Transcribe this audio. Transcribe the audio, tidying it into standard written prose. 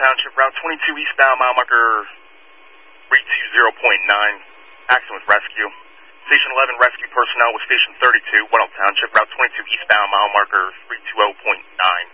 Township, Route 22 eastbound, mile marker 320.9, accident with rescue. Station 11 rescue personnel with Station 32, Weddell Township, Route 22 eastbound, mile marker 320.9.